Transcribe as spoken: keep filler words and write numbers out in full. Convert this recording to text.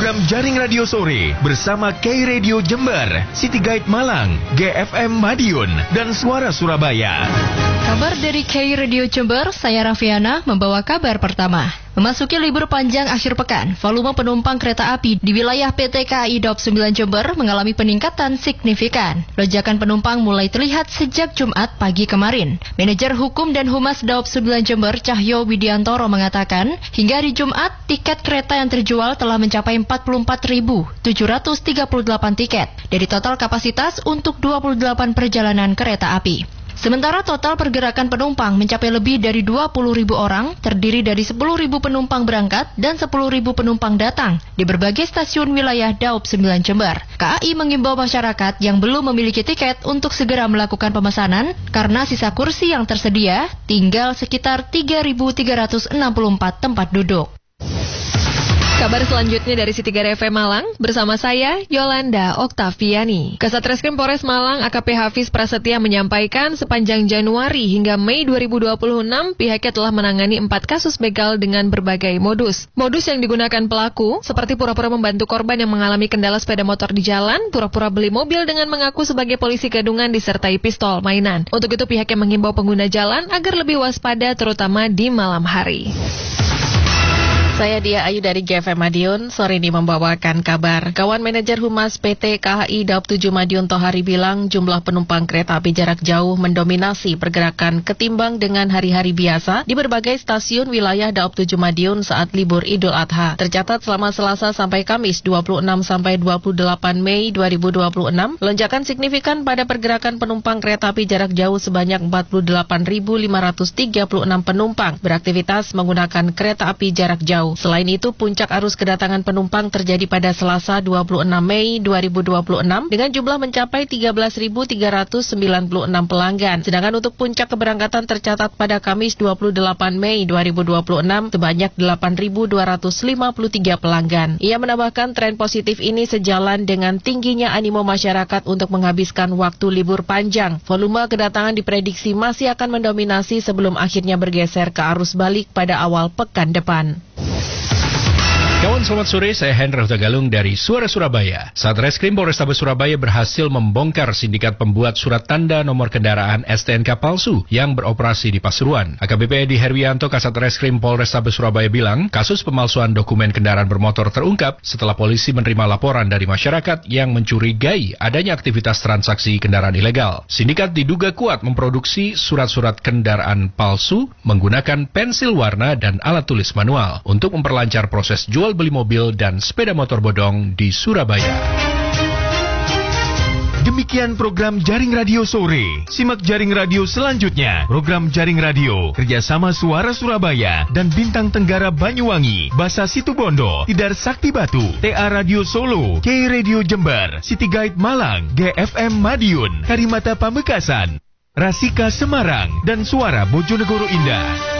program Jaring Radio Sore bersama K Radio Jember, City Guide Malang, G F M Madiun, dan Suara Surabaya. Kabar dari K Radio Jember, saya Rafiana membawa kabar pertama. Memasuki libur panjang akhir pekan, volume penumpang kereta api di wilayah P T K A I Daob sembilan Jember mengalami peningkatan signifikan. Lonjakan penumpang mulai terlihat sejak Jumat pagi kemarin. Manajer Hukum dan Humas Daob sembilan Jember, Cahyo Widiantoro mengatakan, hingga hari Jumat, tiket kereta yang terjual telah mencapai empat puluh empat ribu tujuh ratus tiga puluh delapan tiket dari total kapasitas untuk dua puluh delapan perjalanan kereta api. Sementara total pergerakan penumpang mencapai lebih dari dua puluh ribu orang, terdiri dari sepuluh ribu penumpang berangkat dan sepuluh ribu penumpang datang di berbagai stasiun wilayah Daob sembilan Jember. K A I mengimbau masyarakat yang belum memiliki tiket untuk segera melakukan pemesanan karena sisa kursi yang tersedia tinggal sekitar tiga ribu tiga ratus enam puluh empat tempat duduk. Kabar selanjutnya dari City Guide F M Malang bersama saya Yolanda Oktaviani. Kasat Reskrim Polres Malang A K P Hafiz Prasetya menyampaikan sepanjang Januari hingga Mei dua ribu dua puluh enam pihaknya telah menangani empat kasus begal dengan berbagai modus. Modus yang digunakan pelaku seperti pura-pura membantu korban yang mengalami kendala sepeda motor di jalan, pura-pura beli mobil dengan mengaku sebagai polisi gadungan disertai pistol mainan. Untuk itu pihaknya mengimbau pengguna jalan agar lebih waspada terutama di malam hari. Saya Dia Ayu dari G F M Madiun, sore ini membawakan kabar. Kawan Manajer Humas P T K A I Daob tujuh Madiun Tohari bilang jumlah penumpang kereta api jarak jauh mendominasi pergerakan ketimbang dengan hari-hari biasa di berbagai stasiun wilayah Daob tujuh Madiun saat libur Idul Adha. Tercatat selama Selasa sampai Kamis dua puluh enam sampai dua puluh delapan Mei dua ribu dua puluh enam, lonjakan signifikan pada pergerakan penumpang kereta api jarak jauh sebanyak empat puluh delapan ribu lima ratus tiga puluh enam penumpang beraktivitas menggunakan kereta api jarak jauh. Selain itu, puncak arus kedatangan penumpang terjadi pada Selasa dua puluh enam Mei dua ribu dua puluh enam dengan jumlah mencapai tiga belas ribu tiga ratus sembilan puluh enam pelanggan. Sedangkan untuk puncak keberangkatan tercatat pada Kamis dua puluh delapan Mei dua ribu dua puluh enam sebanyak delapan ribu dua ratus lima puluh tiga pelanggan. Ia menambahkan tren positif ini sejalan dengan tingginya animo masyarakat untuk menghabiskan waktu libur panjang. Volume kedatangan diprediksi masih akan mendominasi sebelum akhirnya bergeser ke arus balik pada awal pekan depan. Kawan, selamat sore, saya Hendra Utagalung dari Suara Surabaya. Satreskrim Polrestabes Surabaya berhasil membongkar sindikat pembuat surat tanda nomor kendaraan S T N K palsu yang beroperasi di Pasuruan. A K B P Edi Herwianto, Kasatreskrim Polrestabes Surabaya bilang, kasus pemalsuan dokumen kendaraan bermotor terungkap setelah polisi menerima laporan dari masyarakat yang mencurigai adanya aktivitas transaksi kendaraan ilegal. Sindikat diduga kuat memproduksi surat-surat kendaraan palsu menggunakan pensil warna dan alat tulis manual untuk memperlancar proses jual beli mobil dan sepeda motor bodong di Surabaya. Demikian program Jaring Radio Sore. Simak Jaring Radio selanjutnya. Program Jaring Radio kerjasama Suara Surabaya dan Bintang Tenggara Banyuwangi, Basa Situbondo, Tidar Sakti Batu, T A Radio Solo, K Radio Jember, City Guide Malang, G F M Madiun, Karimata Pamekasan, Rasika Semarang, dan Suara Bojonegoro Indah.